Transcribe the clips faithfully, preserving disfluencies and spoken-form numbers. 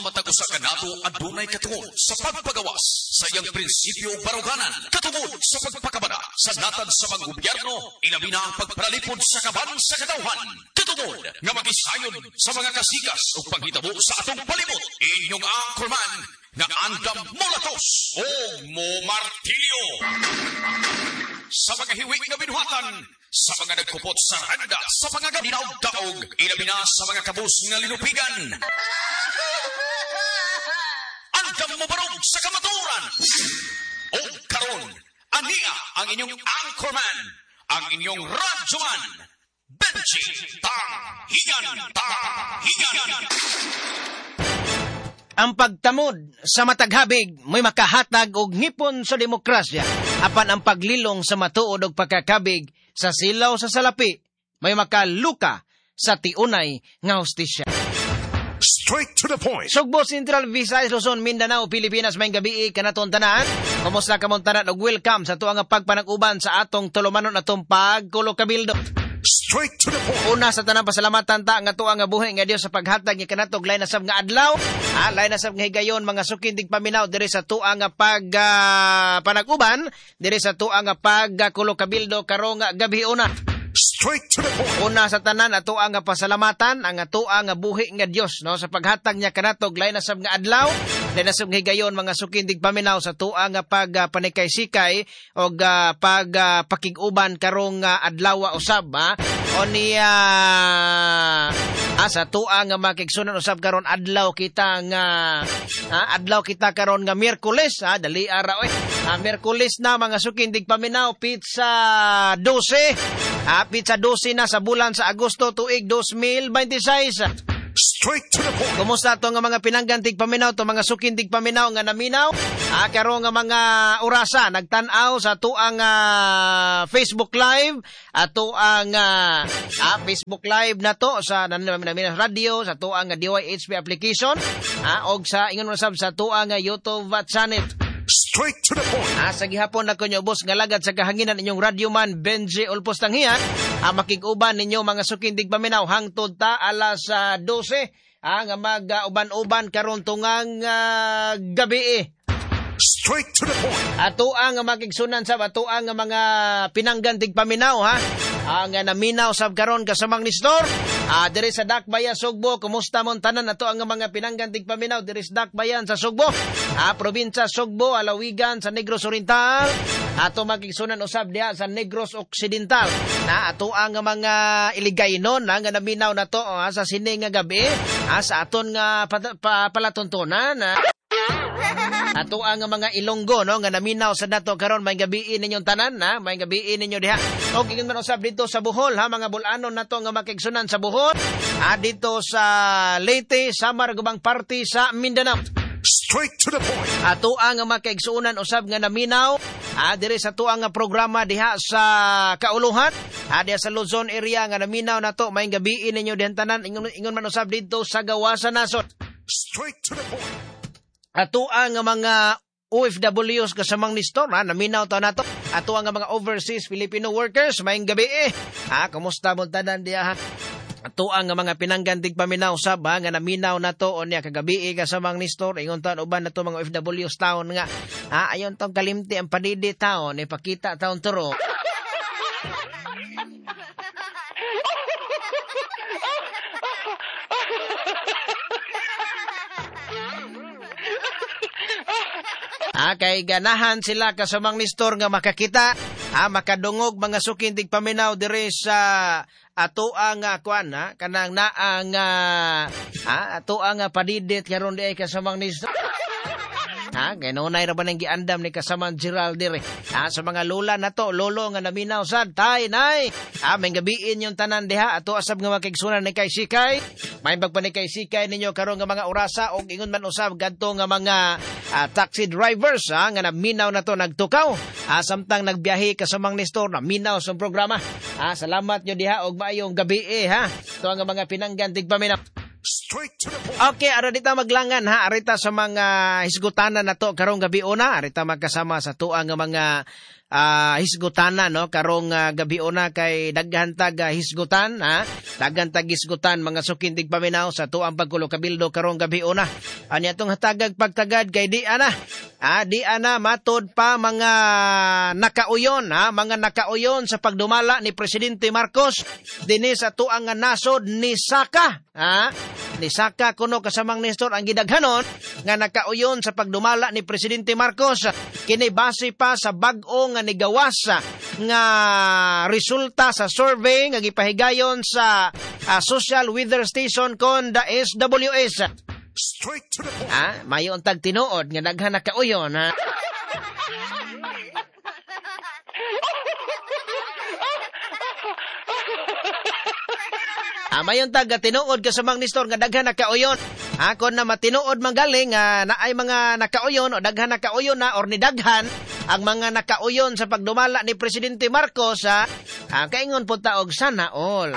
matag usa ka nato adunay katungod sa pagpagawas sa iyang prinsipyo ug baruganan katungod sa pagpakabana sa natad sa mga gobyerno ilabi na ang pagparalipod sa kaban sa katawhan katungod nga magisayod sa mga kasigas ug paghitabo sa atong palibot. Inyong anchorman nga Andam Molatos o Mo Martilio. Sa mga hiwig na binuhatan, sa mga nagkupot sa randa, sa mga ganinaw-daog, ilabi na sa mga kabus na linupigan. Andam mo barog sa kamaturan. O karon, ania ang inyong anchorman, ang inyong radyoman, Benji Tang Higan Tang Higan. Ang pagtamod sa mataghabig may makahatag og ngipon sa demokrasya, apan ang paglilong sa matuod og pagkakabig sa silaw sa salapi may makaluka sa tiunay nga hustisya. Straight to the point. Sugbo, Central Visayas, Luzon, Mindanao, Pilipinas, may gabi kanaton tanan. Kumusta kamon tanan og welcome sa tuang pagpanag-uban sa atong tulumanon atong pagkulo kabildo. Straight to the point. Una sa tanang pasalamatan ta nga tuwa nga buhi nga Dios sa paghatag ni kanatog lain nasab nga adlaw, ha, lain nasab nga higayon mga sukindig paminaw diri sa tuwa nga pag uh, panag-uban diri sa tuwa nga pagkulo kabildo karong gabi una. Straight to the point. Una sa tanan ato ang pasalamatan ang ato ang buhi nga Dios no sa paghatag niya kanatog lain nasab nga adlaw, lain nasab nga higayon mga sukindig paminaw sa tuwa nga pag uh, panikay-sikay og uh, pag uh, pakig-uban karong uh, adlaw usab ha. O niya ah, sa tuwa nga makigsunan usab karon adlaw kita nga ah, adlaw kita karon nga Miyerkules ha, dali araw eh. Ah, Miyerkules na mga sukindig paminaw pizza dose. Ah, pizza dose na sa bulan sa Agosto tuig two thousand twenty-six. Straight to the point. Kumusta to nga mga pinanggantig paminaw to mga sukindig paminaw nga naminaw? Ah, karon nga mga orasa nagtan-aw sa tuang uh, Facebook Live ato ang uh, ah, Facebook Live na to sa naminaw radio sa tuang uh, D Y H P application ah, og sa ingon usab sa tuang uh, YouTube channel. Straight to the point. Ah, sa gihapon na kunyo boss nga lagad sa kahanginan inyong radyoman Benji Ulpos Tanghian, ah, makig-uban ninyo mga sukindig paminaw hangtod ta alas uh, twelve ah, nga mag-uban-uban karon tungang uh, gabi eh. Straight to the point. Ato ang makigsunan sa ato ang mga pinanggantig paminaw ha. Ang uh, naminaw sab karon kasamang Nestor. Ah, diri sa Dakbayan Sugbo, kumusta mon tanan ato ang mga pinanggantig paminaw diri sa Dakbayan sa Sugbo. Ah, probinsya Sugbo, Alawigan sa Negros Oriental. Ato makigsunan usab diha sa Negros Occidental. Na ato ang mga iligaynon nga naminaw na to ah, sa sini nga gabi ah, sa aton nga pa, pa, palatuntunan na ato ang mga Ilonggo no nga naminaw sa nato karon may gabiin ninyong tanan na may gabiin ninyo diha og ingin man usab dito sa Bohol ha mga bulanon nato nga makigsunan sa Bohol ah, dito sa Leyte, Samar, Gubang Party sa Mindanao. Straight to the point. Ato ang makigsunan usab nga naminaw ah, diri sa tuang nga programa diha sa Kauluhan ah, diha sa Luzon area nga naminaw nato may gabiin ninyo dihan tanan ingon, ingon man usab dito sa Gawasan Nasod. Straight to the point. Ato ang mga O F Ws kasamang Nestor ha, naminaw to nato. Ato ang mga overseas Filipino workers mayong gabi eh. Ha, kumusta mo tanan diha ha? Ato ang mga pinanggantig paminaw sab ha, nga naminaw nato o niya kagabi eh, kasamang Nestor ingon taon uban nato mga O F Ws taon nga. Ha, ayon tong kalimti ang padidi taon ipakita taon turo. Ah, kay ganahan sila kasamang Nestor nga makakita, ah, makadungog mga sukindig paminaw dire sa ato ang uh, kuan ha, kanang naang uh, ah, ato ang uh, padidit karon di ay kasamang Nestor. Ha, ganunay ra ba nang giandam ni kasamang Gerald dire. Ha, sa mga lola na to, lolo nga naminaw sad, tay, nay. Ha, may gabiin yung tanan diha, ato asab nga makigsunan ni kay sikay. May pagpanikay sikay ninyo karon nga mga orasa, og ingon man usab gadto nga mga uh, taxi drivers, ha, nga naminaw na to, nagtukaw. Ha, samtang nagbiyahe kasamang Nestor, naminaw sa programa. Ha, salamat nyo diha, og maayong gabi eh, ha. Ito ang mga pinanggantig paminaw. Straight to the point. Okay, ara dita maglangan ha, arita sa mga hisgutanan na to karong gabi una, arita magkasama sa tuang nga mga uh, hisgutanan no karong uh, gabi una kay daghan tag uh, hisgutan ha, daghan tag hisgutan mga sukindig paminaw sa tuang pagkulo kabildo karong gabi una. Ani atong hatagag pagtagad kay di ana. Ah, di ana matod pa mga nakauyon ha, mga nakauyon sa pagdumala ni Presidente Marcos dinhi sa tuang nga nasod ni Saka ha. Ni Saka kuno kasamang Nestor ang gidaghanon nga nakauyon sa pagdumala ni Presidente Marcos kini base pa sa bag-o nga nigawas nga resulta sa survey nga gipahigayon sa uh, Social Weather Station kon the S W S. Straight to the point. Ah, mayon tag tinuod nga daghan nakauyon ha. Ah, mayon tag tinuod ka sa mga Nestor nga daghan nakauyon. Ah, kon na matinuod magaling nga na ay mga nakauyon o daghan nakauyon na or ni daghan ang mga nakauyon sa pagdumala ni Presidente Marcos ha. Ah, kaingon po ta og sana all.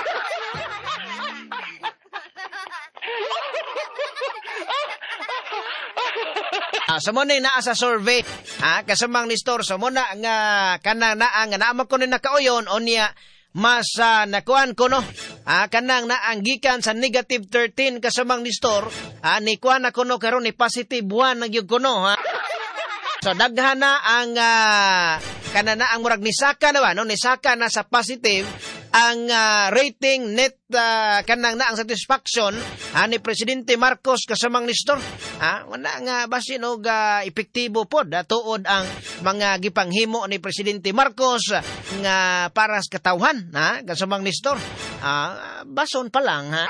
Ah, sa mo na naa sa survey ha, kasamang Nestor sa mo na nga kana na nga naamag ko ni nakauyon o niya mas uh, nakuan ko no ah, kanang naang gikan sa negative thirteen kasamang Nestor ah, ni kuan ako no karon ni positive one na gyud ko no ha. So daghan na ang uh, kana na ang murag ni Saka na ba no, ni Saka na sa positive ang uh, rating net uh, kanang na ang satisfaction uh, ni Presidente Marcos kasamang Nestor ha, wala nga basin og uh, epektibo pod uh, tuod ang mga gipanghimo ni Presidente Marcos uh, nga para sa katawhan ha kasamang Nestor uh, bason pa lang ha.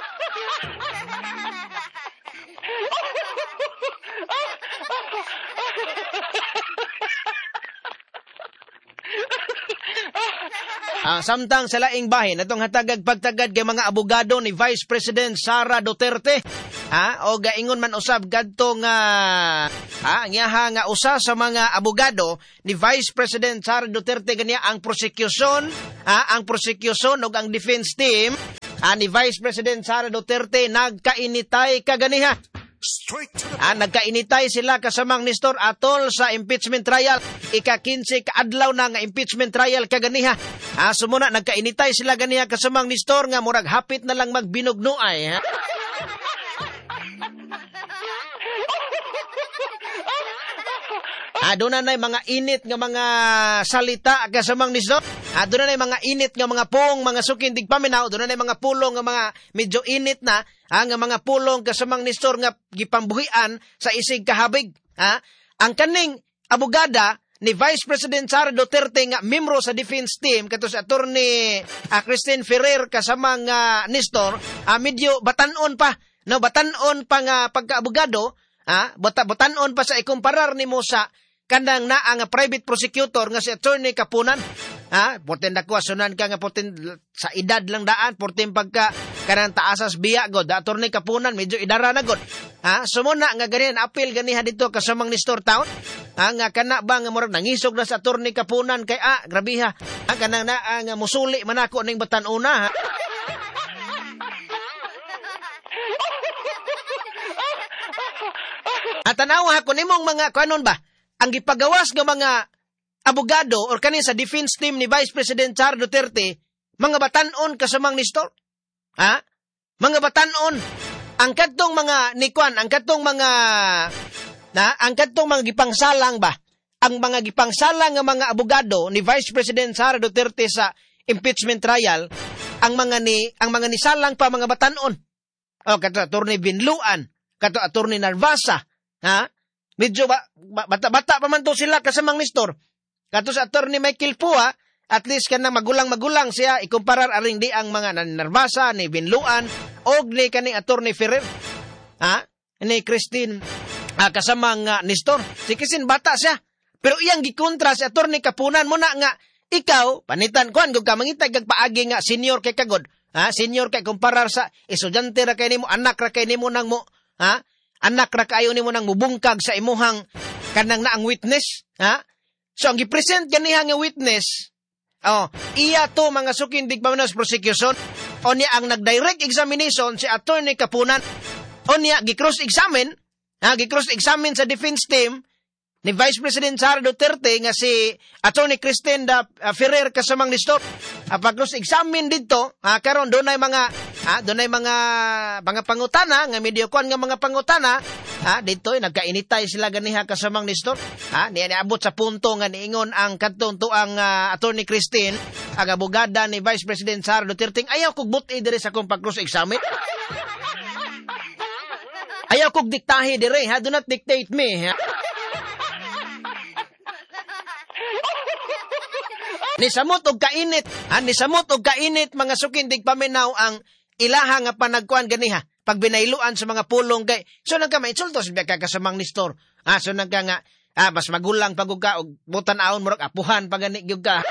Ah, samtang sa laing bahin atong hatagag pagtagad kay mga abogado ni Vice President Sara Duterte ha o gaingon man usab kadto nga ha ngiyaha nga usa sa mga abogado ni Vice President Sara Duterte ganiya ang prosecution ha ang prosecution ug ang defense team ha, ni Vice President Sara Duterte nagkainitay kaganiha. Straight to the Ah, nagkainitay sila kasamang Nestor atol sa impeachment trial. Ika-kinse kaadlaw na nga impeachment trial kaganiha. Ah, sumuna nagkainitay sila ganiha kasamang Nestor nga murag hapit na lang magbinugnuay ha. Ah, doon na mga init nga mga salita kasamang Nestor. Ah, doon na mga init nga mga pong, mga sukindig paminaw. Doon na mga pulong nga mga medyo init na. Ah, nga mga pulong kasamang Nestor nga gipambuhian sa isig kahabig. Ah, ang kaning abogada ni Vice President Sara Duterte nga membro sa defense team kato sa attorney ah, Christine Ferrer kasamang uh, Nestor, ah, medyo batanon pa. No, batanon pa nga pagkaabogado. Ah, bata batanon pa sa ikumparar nimo sa kanang na ang private prosecutor nga si Attorney Kapunan. Ha, porten dako asunan ka nga porten sa edad lang daan, porten pagka kanang taasas biya god, Attorney Kapunan medyo idara na god. Ha, sumuna nga ganin appeal ganiha dito kasamang Nestor Town. Ha, nga kana ba nga murag nangisog na sa Attorney Kapunan kay ah grabe ha. Ha, kanang na nga musuli man ako ning batan-una ha. At tanaw ha kun imong mga kanon ba ang gipagawas nga mga abogado or kanin sa defense team ni Vice President Sara Duterte, mga batanon kasamang Nestor. Ha? Mga batanon. Ang kadtong mga nikwan, ang kadtong mga na, ang kadtong mga gipangsalang ba? Ang mga gipangsalang nga mga abogado ni Vice President Sara Duterte sa impeachment trial, ang mga ni ang mga nisalang pa mga batanon. O kato Attorney Binluan, kato Attorney Narvasa, ha? Medyo ba, bata-bata pa man to sila kasamang Nestor. Kato sa Attorney Michael Pua, at least kanang magulang-magulang siya, ikumparar aring di ang mga Narvasa, ni Binluan, o ni kaning Attorney Ferrer, ha? Ni Christine, ah, kasamang uh, Nestor. Si Kisin bata siya. Pero iyang gikontra si Attorney Kapunan mo na nga, ikaw, panitan, kuhan, kung ka mangitag paagi nga, senior kay kagod, ha? Senior kay kumparar sa estudyante ra kay nimo, anak ra kay nimo nang mo, ha? Anak ra kayo nimo nang mubungkag sa imuhang kanang naang witness, ha? So ang gipresent ganiha nga witness, oh, iya to mga sukindig pamanos prosecution, O niya ang nag-direct examination si Attorney Kapunan. O niya gi-cross-examine, ha, gi-cross-examine sa defense team ni Vice President Sara Duterte nga si Attorney Christine da, uh, Ferrer kasamang Nestor. Uh, pag-cross-examine dito, uh, karon doon ay mga uh, doon ay mga mga pangutana nga medyo-kuan nga mga pangutana, uh, dito ay nagkainitay sila ganiha kasamang Nestor. Uh, niya niabot sa punto nga niingon ang kadtong tuang uh, Attorney Christine, ang abogada ni Vice President Sara Duterte, ayaw kog buti diri sa akong pag-cross-examine. Ayaw kog diktahe diri, ha, do not dictate me, ha. Ni samot og kainit, ha, ni samot og kainit mga sukindig paminaw ang ilaha nga panagkuan ganiha pag binailuan sa mga pulong kay so nang ka maitsulto sa ka kasamang Nestor. Ah, so nang ka nga ah, mas magulang pag ka og butan-aon murag apuhan pag gani gyud ka.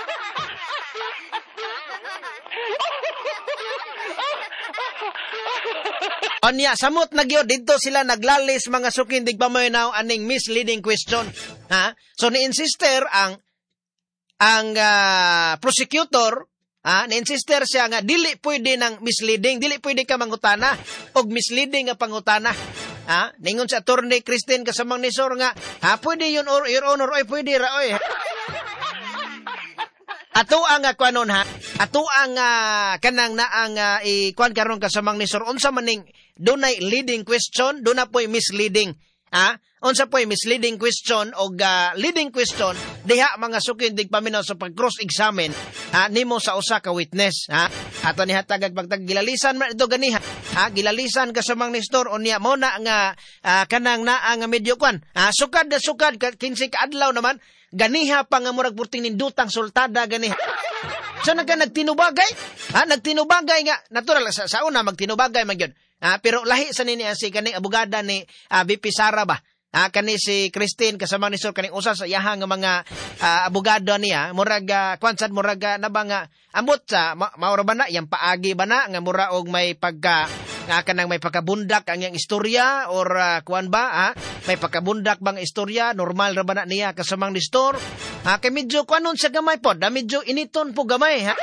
Onya samot na gyud didto sila naglalis mga sukindig paminaw aning misleading question. Ha? So ni insister ang ang uh, prosecutor, ah, na-insister siya nga, dili pwede ng misleading, dili pwede ka mangutana, og misleading nga pangutana. Ah, ningon sa Attorney Christine kasamang Nestor nga, ha, pwede yun, or, your honor, oy, pwede ra, oy. Ato ang uh, kuanon ha, ato ang uh, kanang na ang uh, ikuan karon kasamang Nestor, unsa maning, dunay leading question, duna po'y misleading. Ah, unsa po'y misleading question o uh, leading question diha mga sukindig paminaw sa pag-cross-examine ha, nimo sa usa ka witness. Ha? Ato ni hatagag pagtag gilalisan man ito ganiha. Ha? Gilalisan ka sa mga Nestor o niya mo na nga uh, kanang na ang medyo kwan. Ha? Sukad na sukad, kinsi ka adlaw naman, ganiha pa nga murag purting nindutang sultada ganiha. So nagka nagtinubagay, ha? Nagtinubagay nga, natural, sa, sa una magtinubagay man yun. Ah, pero lahi sa nini si kaning abogada ni uh, B P Sara ba? Ah, kani si Christine kasama ni Sir kaning usa sa iyahang mga uh, abogado niya, murag uh, kwansad murag uh, na ba nga ambot sa ma- maura ba na yang paagi ba na nga mura og may pagka nga kanang may pagkabundak ang yang istorya or uh, kuan ba, ah? May pagkabundak bang istorya, normal ra ba na niya kasamang Nestor? Ah, kay medyo kuanon sa gamay pod, da medyo initon po gamay, ha?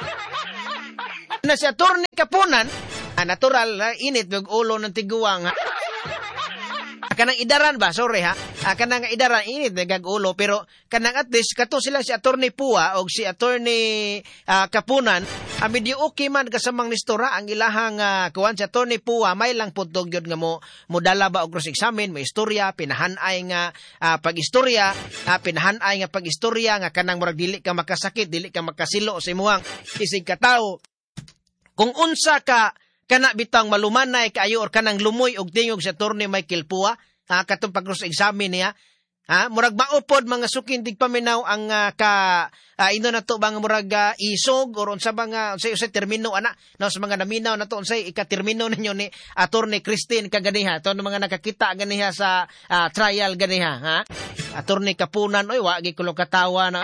Na si Attorney Kapunan, ah, natural, ha? Init ng ulo ng tiguang, ha? Kanang idaran ba, sorry ha, ah, kanang idaran, init ng ulo, pero kanang at least, kato sila si Attorney Pua o si Attorney uh, Kapunan, ah, medyo okay man kasamang Nestor, ang ilahang uh, kuwan si Attorney Pua, may lang putog yun nga mo, mudala ba o cross-examine, may istorya, pinahanay nga uh, pag-istorya, uh, pinahanay nga pag-istorya, nga kanang murag dili ka makasakit, dili ka makasilo sa imuhang isig katao. Kung unsa ka kana bitang malumanay kaayo or kanang lumoy og tingog sa Attorney Michael Pua, ha, katong pag-cross-examine niya, ha, murag maupod mga sukindig paminaw ang uh, ka uh, ino na to bang murag uh, isog or unsa bang uh, unsay usay termino ana no sa mga naminaw na to unsay ika-termino ninyo ni Attorney Christine kaganiha to mga nakakita ganiha sa uh, trial ganiha, ha, Attorney Kapunan, oy wa gi kulo katawa na.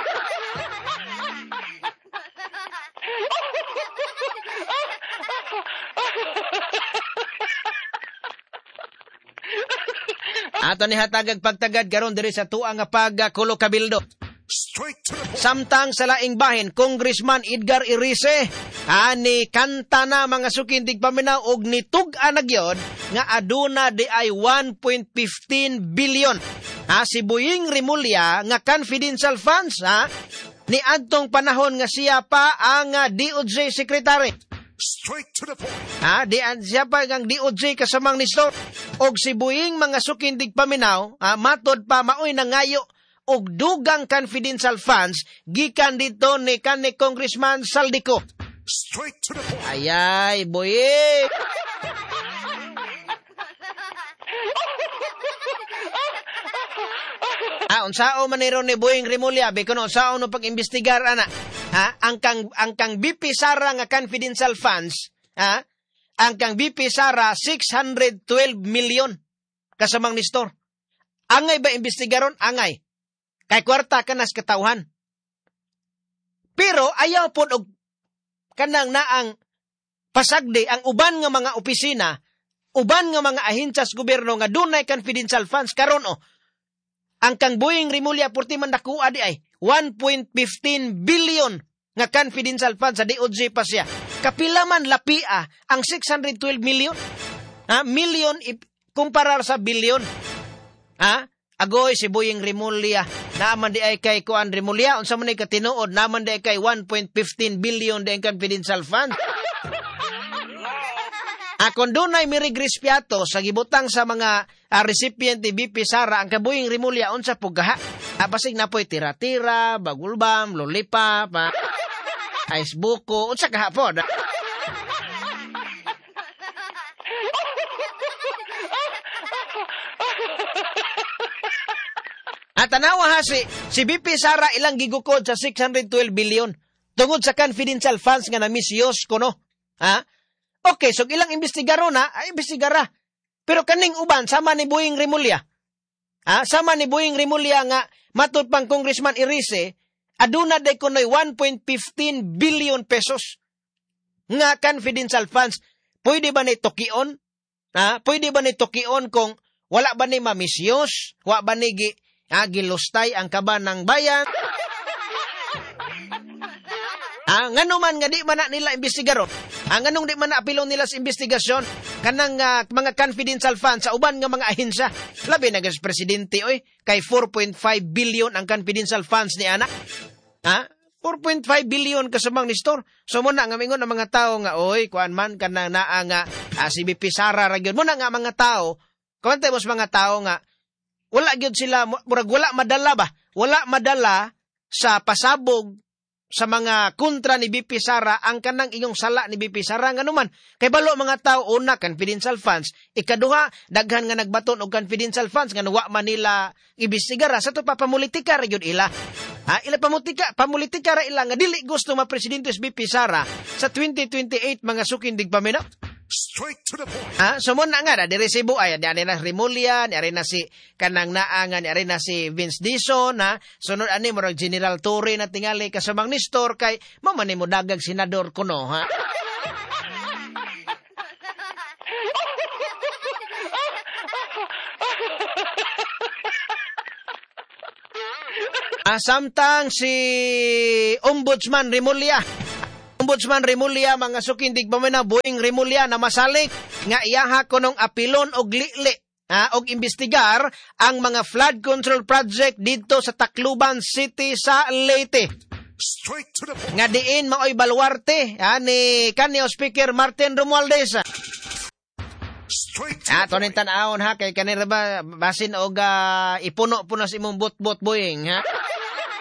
Ato ni hatagag pagtagad karon diri sa tuang nga pagkulo kabildo. Straight to the point. Samtang sa laing bahin, Congressman Edgar Irice, ani kanta na mga sukindig paminaw og nitug-an na gyud nga aduna di ay one point one five billion. Ha, si Boying Rimulya nga confidential funds, ha, ni adtong panahon nga siya pa ang uh, D O J Secretary. Straight to the point. Ha, di siya pa ang D O J kasamang Nestor. Og si Buing mga sukindig paminaw, ha, matod pa maoy nangayo og dugang confidential funds gikan dito ni kanhi Congressman Saldico. Straight to the point. Ayay, Buing. Ah, unsao man niro ni Boying Rimulya, be kuno unsao no pag-imbestigar ana. Ha, ang kang ang kang B P Sara nga confidential funds, ha? Ang kang B P Sara six hundred twelve million kasamang Nestor. Angay ba imbestigaron? Angay. Kay kwarta kanas katawhan. Pero ayaw pod og kanang naang pasagdi ang uban nga mga opisina, uban nga mga ahensya sa gobyerno nga dunay confidential funds karon o. Ang kang Boying Rimulya purti man dakuha di ay one point one five billion nga confidential funds sa D O J pa siya. Kapila man lapia ang six hundred twelve million? Ha? Million if, kumpara sa billion. Ha? Agoy si Boying Rimulya, naaman di ay kay Kuan Rimulya, unsa man ay katinuod, naaman di ay kay one point one five billion di ang confidential fund. Akon dunay mirigris piato sa gibutang sa mga uh, recipient ni B P Sara ang kabuing Rimulya unsa pugaha. Ah, basig napoy tira-tira, bagulbam, lollipop, pa, ice buko, unsa kaha po. At tanawa ha si, si B P Sara ilang gigukod sa six hundred twelve billion tungod sa confidential funds nga na misyos ko no. Ha? Okay, so ilang imbestigaro na, ay imbestigara. Pero kaning uban, sama ni Boying Rimulya. Ha? Sama ni Boying Rimulya nga, matod pang Congressman Irise, aduna day kunoy one point one five billion pesos nga confidential funds. Pwede ba ni tokion? Ha? Pwede ba ni tokion kung wala ba ni mamisyos? Wala ba ni gi, ha, gilustay ang kaban ng bayan? Ah, ngano man nga di man na nila imbestigaro. Ang ah, nganong di man na apilon nila sa investigasyon kanang uh, mga confidential funds sa uban nga mga ahensya. Labi na gas presidente oy kay four point five billion ang confidential funds ni ana. Ha? four point five billion kasamang ni store. So mo na nga mingon ang mga tao nga oy kuan man kanang naa nga ah, si B P Sara ra gyud mo na nga mga tao. Kuwante mos mga tao nga wala gyud sila murag wala madala ba? Wala madala sa pasabog sa mga kontra ni B P Sara ang kanang inyong sala ni B P Sara nga naman. Kay balo mga tao, una, confidential funds. Ikaduha, daghan nga nagbaton og confidential funds nga nawa man nila ibistigara. Sa ito pa, pamulitika ra yun ila. Ha? Ila pamulitika, pamulitika ra ila nga dili gusto ma-presidente si B P Sara sa twenty twenty-eight mga sukindig paminaw. Straight to the point. Ah, so mo na nga na di resibo ay di na Rimulya, di na si kanang naangan, di na si Vince Dizon, ha. Sunod ani mo General Torre na tingali kasamang ni Store kay mamo ni mo dagag senador kuno, ha. Ah, samtang si Ombudsman Rimulya Ombudsman Rimulya, mga sukindig ba na Boying Rimulya na masalig nga iyaha ko nung apilon og lili ha, og imbestigar ang mga flood control project dito sa Tacloban City sa Leyte. Straight to the point. Nga diin maoy baluarte ha, ni kanyo Speaker Martin Romualdez. Straight to Ah, the tonin point. tan-awon ha kay kanira ba basin og uh, ipuno puno sa imong bot-bot Boying ha.